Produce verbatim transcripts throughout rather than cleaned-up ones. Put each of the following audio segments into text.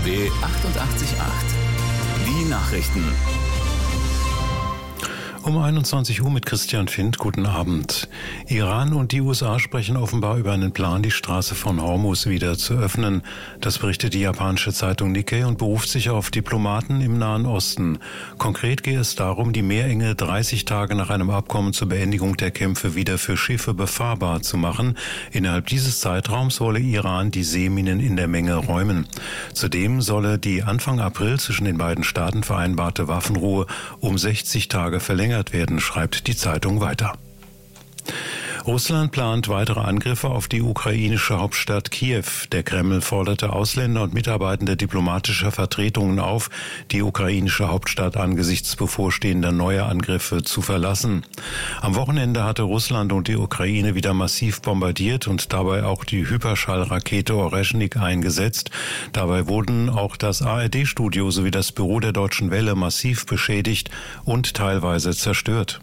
B achtundachtzig Komma acht. Die Nachrichten. Um einundzwanzig Uhr mit Christian Findt. Guten Abend. Iran und die U S A sprechen offenbar über einen Plan, die Straße von Hormuz wieder zu öffnen. Das berichtet die japanische Zeitung Nikkei und beruft sich auf Diplomaten im Nahen Osten. Konkret geht es darum, die Meerenge dreißig Tage nach einem Abkommen zur Beendigung der Kämpfe wieder für Schiffe befahrbar zu machen. Innerhalb dieses Zeitraums wolle Iran die Seeminen in der Menge räumen. Zudem solle die Anfang April zwischen den beiden Staaten vereinbarte Waffenruhe um sechzig Tage verlängert werden, schreibt die Zeitung weiter. Russland plant weitere Angriffe auf die ukrainische Hauptstadt Kiew. Der Kreml forderte Ausländer und Mitarbeitende diplomatischer Vertretungen auf, die ukrainische Hauptstadt angesichts bevorstehender neuer Angriffe zu verlassen. Am Wochenende hatte Russland und die Ukraine wieder massiv bombardiert und dabei auch die Hyperschallrakete Oreshnik eingesetzt. Dabei wurden auch das A R D-Studio sowie das Büro der Deutschen Welle massiv beschädigt und teilweise zerstört.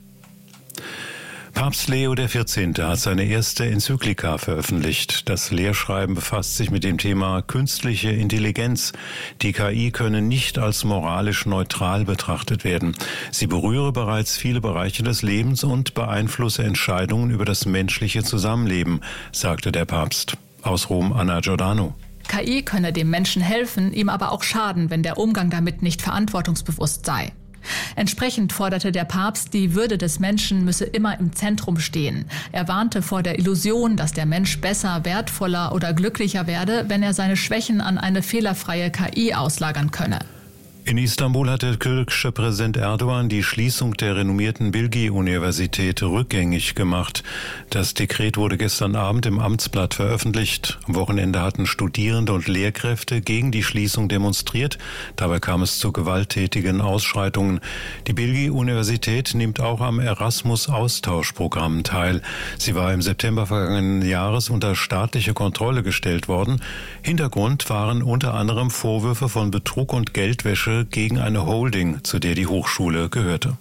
Papst Leo der vierzehnte. hat seine erste Enzyklika veröffentlicht. Das Lehrschreiben befasst sich mit dem Thema künstliche Intelligenz. Die K I könne nicht als moralisch neutral betrachtet werden. Sie berühre bereits viele Bereiche des Lebens und beeinflusse Entscheidungen über das menschliche Zusammenleben, sagte der Papst. Aus Rom Anna Giordano. K I könne dem Menschen helfen, ihm aber auch schaden, wenn der Umgang damit nicht verantwortungsbewusst sei. Entsprechend forderte der Papst, die Würde des Menschen müsse immer im Zentrum stehen. Er warnte vor der Illusion, dass der Mensch besser, wertvoller oder glücklicher werde, wenn er seine Schwächen an eine fehlerfreie K I auslagern könne. In Istanbul hat der türkische Präsident Erdogan die Schließung der renommierten Bilgi-Universität rückgängig gemacht. Das Dekret wurde gestern Abend im Amtsblatt veröffentlicht. Am Wochenende hatten Studierende und Lehrkräfte gegen die Schließung demonstriert. Dabei kam es zu gewalttätigen Ausschreitungen. Die Bilgi-Universität nimmt auch am Erasmus-Austauschprogramm teil. Sie war im September vergangenen Jahres unter staatliche Kontrolle gestellt worden. Hintergrund waren unter anderem Vorwürfe von Betrug und Geldwäsche gegen eine Holding, zu der die Hochschule gehörte.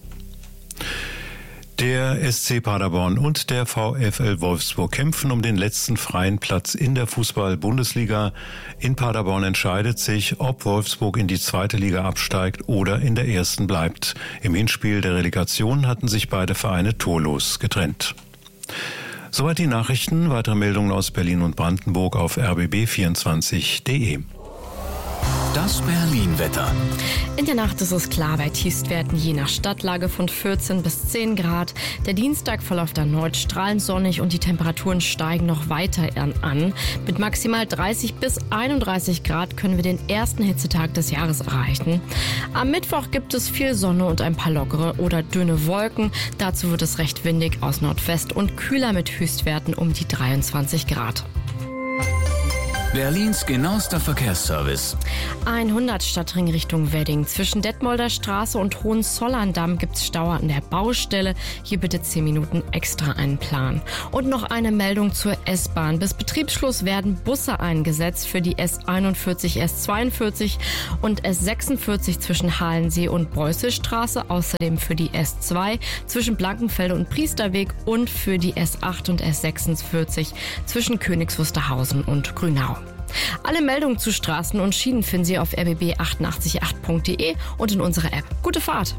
Der S C Paderborn und der VfL Wolfsburg kämpfen um den letzten freien Platz in der Fußball-Bundesliga. In Paderborn entscheidet sich, ob Wolfsburg in die zweite Liga absteigt oder in der ersten bleibt. Im Hinspiel der Relegation hatten sich beide Vereine torlos getrennt. Soweit die Nachrichten. Weitere Meldungen aus Berlin und Brandenburg auf r b b vierundzwanzig punkt de. Das Berlin-Wetter. In der Nacht ist es klar bei Tiefstwerten je nach Stadtlage von vierzehn bis zehn Grad. Der Dienstag verläuft erneut strahlend sonnig und die Temperaturen steigen noch weiter an. Mit maximal dreißig bis einunddreißig Grad können wir den ersten Hitzetag des Jahres erreichen. Am Mittwoch gibt es viel Sonne und ein paar lockere oder dünne Wolken. Dazu wird es recht windig aus Nordwest und kühler mit Höchstwerten um die dreiundzwanzig Grad. Berlins genauester Verkehrsservice. hundert Stadtring Richtung Wedding. Zwischen Detmolder Straße und Hohenzollern-Damm gibt es Stau an der Baustelle. Hier bitte zehn Minuten extra einplanen. Und noch eine Meldung zur S-Bahn. Bis Betriebsschluss werden Busse eingesetzt für die S einundvierzig, S zweiundvierzig und S sechsundvierzig zwischen Halensee und Preußelstraße. Außerdem für die S zwei zwischen Blankenfelde und Priesterweg und für die S acht und S sechsundvierzig zwischen Königs Wusterhausen und Grünau. Alle Meldungen zu Straßen und Schienen finden Sie auf r b b achtundachtzig Komma acht punkt de und in unserer App. Gute Fahrt!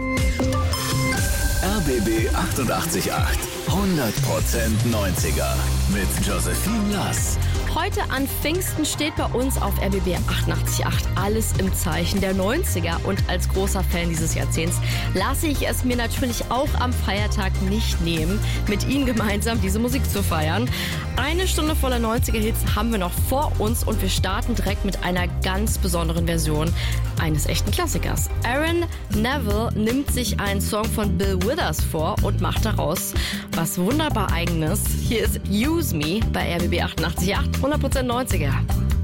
R B B achtundachtzig Komma acht. hundert Prozent neunziger mit Josephine Lass. Heute an Pfingsten steht bei uns auf R B B achtundachtzig Komma acht alles im Zeichen der neunziger. Und als großer Fan dieses Jahrzehnts lasse ich es mir natürlich auch am Feiertag nicht nehmen, mit Ihnen gemeinsam diese Musik zu feiern. Eine Stunde voller neunziger-Hits haben wir noch vor uns und wir starten direkt mit einer ganz besonderen Version eines echten Klassikers. Aaron Neville nimmt sich einen Song von Bill Withers vor und macht daraus was wunderbar Eigenes. Hier ist Use Me bei R B B achtundachtzig Komma acht, hundert Prozent neunziger.